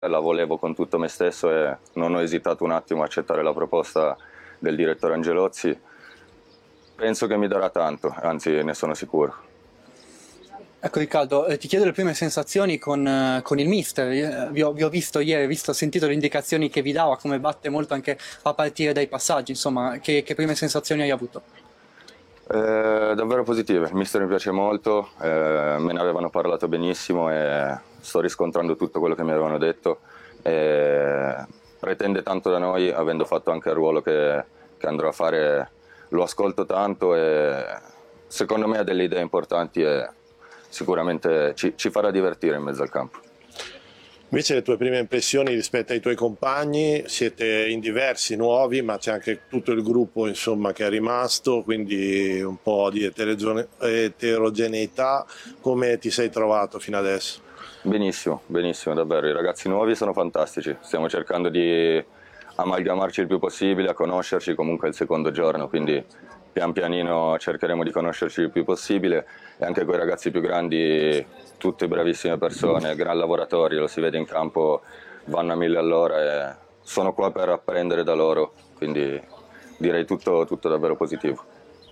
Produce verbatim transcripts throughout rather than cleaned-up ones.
la volevo con tutto me stesso e non ho esitato un attimo a accettare la proposta del direttore Angelozzi. Penso che mi darà tanto, anzi ne sono sicuro. Ecco Riccardo, eh, ti chiedo le prime sensazioni con, eh, con il mister. Eh, vi, ho, vi ho visto ieri, visto, sentito le indicazioni che vi dava, come batte molto anche a partire dai passaggi, insomma, che, che prime sensazioni hai avuto? Eh, davvero positive, il mister mi piace molto, eh, me ne avevano parlato benissimo e sto riscontrando tutto quello che mi avevano detto. E pretende tanto da noi, avendo fatto anche il ruolo che, che andrò a fare, lo ascolto tanto e secondo me ha delle idee importanti e sicuramente ci, ci farà divertire in mezzo al campo. Invece le tue prime impressioni rispetto ai tuoi compagni, siete in diversi, nuovi, ma c'è anche tutto il gruppo insomma, che è rimasto, quindi un po' di eterogeneità. Come ti sei trovato fino adesso? Benissimo, benissimo, davvero. I ragazzi nuovi sono fantastici, stiamo cercando di amalgamarci il più possibile, a conoscerci, comunque è il secondo giorno, quindi pian pianino cercheremo di conoscerci il più possibile e anche con i ragazzi più grandi, tutte bravissime persone, gran lavoratori, lo si vede in campo, vanno a mille all'ora e sono qua per apprendere da loro, quindi direi tutto, tutto davvero positivo.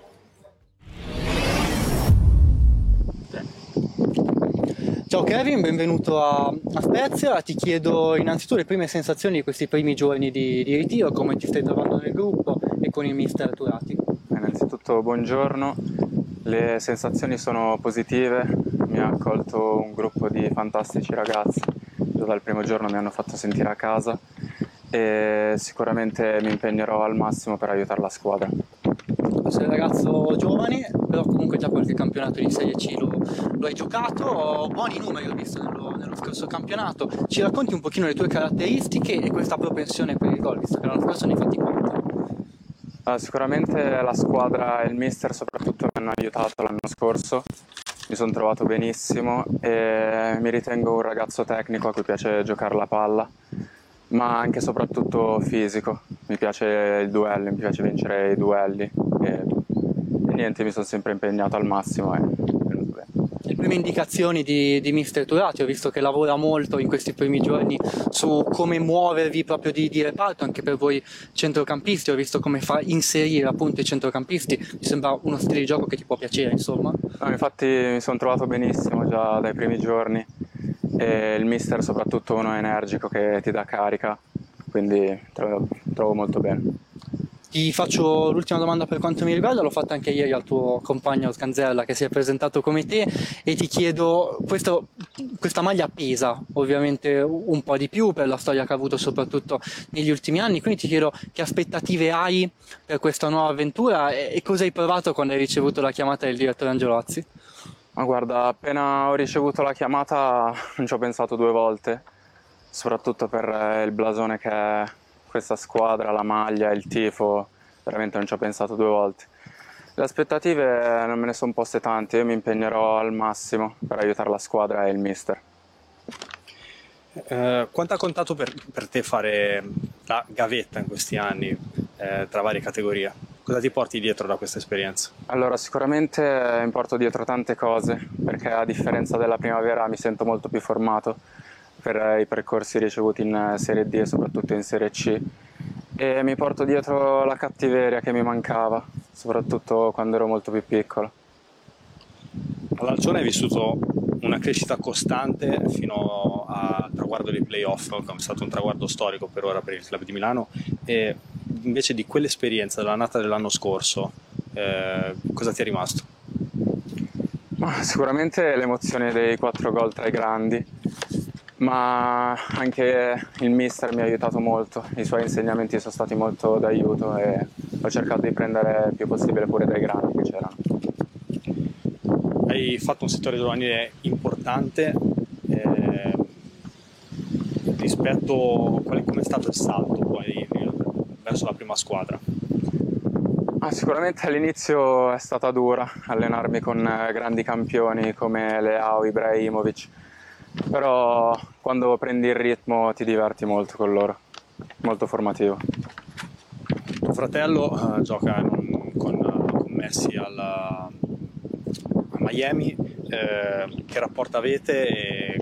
Ciao Kevin, benvenuto a, a Spezia. Ti chiedo innanzitutto le prime sensazioni di questi primi giorni di, di ritiro, come ti stai trovando nel gruppo e con il mister Turati. Innanzitutto buongiorno, le sensazioni sono positive, mi ha accolto un gruppo di fantastici ragazzi, già dal primo giorno mi hanno fatto sentire a casa e sicuramente mi impegnerò al massimo per aiutare la squadra. Sei un ragazzo giovane, però comunque già qualche campionato di Serie C lo, lo hai giocato, buoni numeri ho visto nello, nello scorso campionato. Ci racconti un pochino le tue caratteristiche e questa propensione per il gol, visto che l'anno scorso ne hai fatti quattro? Uh, sicuramente la squadra e il mister soprattutto mi hanno aiutato l'anno scorso, mi sono trovato benissimo e mi ritengo un ragazzo tecnico a cui piace giocare la palla, ma anche e soprattutto fisico, mi piace il duello, mi piace vincere i duelli e, e niente, mi sono sempre impegnato al massimo e è venuto bene. Le prime indicazioni di, di mister Turati, ho visto che lavora molto in questi primi giorni su come muovervi proprio di, di reparto, anche per voi centrocampisti, ho visto come fa inserire appunto i centrocampisti, mi sembra uno stile di gioco che ti può piacere insomma. No, infatti mi sono trovato benissimo già dai primi giorni e il mister soprattutto uno energico che ti dà carica, quindi trovo, trovo molto bene. Ti faccio l'ultima domanda per quanto mi riguarda, l'ho fatta anche ieri al tuo compagno Scanzella che si è presentato come te e ti chiedo, questo, questa maglia pesa ovviamente un po' di più per la storia che ha avuto soprattutto negli ultimi anni, quindi ti chiedo che aspettative hai per questa nuova avventura e, e cosa hai provato quando hai ricevuto la chiamata del direttore Angelozzi? Ma guarda, appena ho ricevuto la chiamata non ci ho pensato due volte, soprattutto per il blasone che è questa squadra, la maglia, il tifo, veramente non ci ho pensato due volte. Le aspettative non me ne sono poste tante, io mi impegnerò al massimo per aiutare la squadra e il mister. Eh, quanto ha contato per, per te fare la gavetta in questi anni eh, tra varie categorie? Cosa ti porti dietro da questa esperienza? Allora, sicuramente mi porto dietro tante cose, perché a differenza della primavera mi sento molto più formato per i percorsi ricevuti in Serie D e soprattutto in Serie C e mi porto dietro la cattiveria che mi mancava, soprattutto quando ero molto più piccolo. All'Alcione hai vissuto una crescita costante fino al traguardo dei playoff, che è stato un traguardo storico per ora per il club di Milano, e invece di quell'esperienza dell'annata dell'anno scorso, eh, cosa ti è rimasto? Ma sicuramente l'emozione dei quattro gol tra i grandi, ma anche il mister mi ha aiutato molto, i suoi insegnamenti sono stati molto d'aiuto e ho cercato di prendere il più possibile pure dai grandi che c'erano. Hai fatto un settore giovanile importante, eh, rispetto a come è stato il salto poi verso la prima squadra? Ah, sicuramente all'inizio è stata dura allenarmi con grandi campioni come Leao, Ibrahimovic, però quando prendi il ritmo ti diverti molto con loro, molto formativo. Tuo fratello uh, gioca con, con Messi alla, a Miami, eh, che rapporto avete e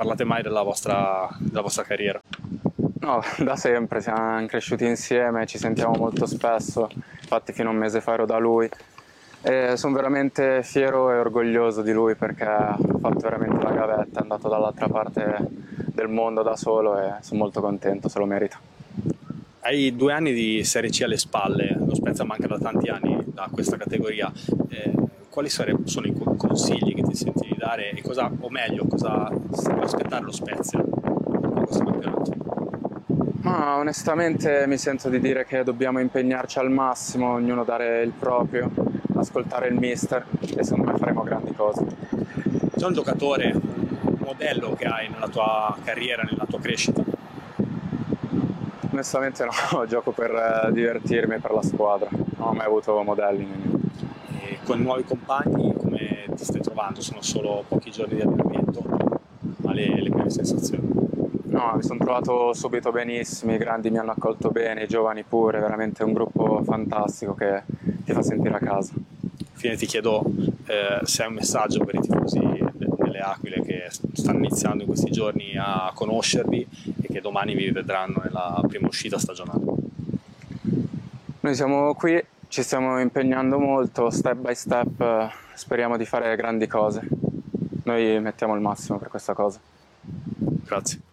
parlate mai della vostra, della vostra carriera? No, da sempre, siamo cresciuti insieme, ci sentiamo molto spesso, infatti fino a un mese fa ero da lui. E sono veramente fiero e orgoglioso di lui perché ha fatto veramente la gavetta, è andato dall'altra parte del mondo da solo e sono molto contento, se lo merita. Hai due anni di Serie C alle spalle, lo Spezia manca da tanti anni da questa categoria. Eh, quali sono i consigli che ti senti di dare e cosa, o meglio, cosa si può aspettare lo Spezia da questo campionato? Ma onestamente mi sento di dire che dobbiamo impegnarci al massimo, ognuno dare il proprio, ascoltare il mister e secondo me faremo grandi cose. C'è un giocatore, un modello che hai nella tua carriera, nella tua crescita? Onestamente no, gioco per divertirmi e per la squadra, non ho mai avuto modelli. E con nuovi compagni come ti stai trovando? Sono solo pochi giorni di allenamento, ma le, le prime sensazioni? No, mi sono trovato subito benissimo, i grandi mi hanno accolto bene, i giovani pure, veramente un gruppo fantastico che ti fa sentire a casa. Infine ti chiedo eh, se hai un messaggio per i tifosi delle Aquile che stanno iniziando in questi giorni a conoscervi e che domani vi vedranno nella prima uscita stagionale. Noi siamo qui, ci stiamo impegnando molto, step by step, speriamo di fare grandi cose. Noi mettiamo il massimo per questa cosa. Grazie.